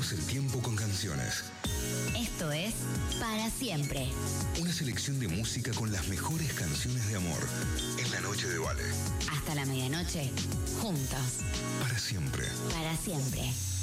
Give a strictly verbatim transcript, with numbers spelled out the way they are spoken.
Perdemos el tiempo con canciones. Esto es Para Siempre. Una selección de música con las mejores canciones de amor en la noche de Vale. Hasta la medianoche, juntos. Para siempre. Para siempre.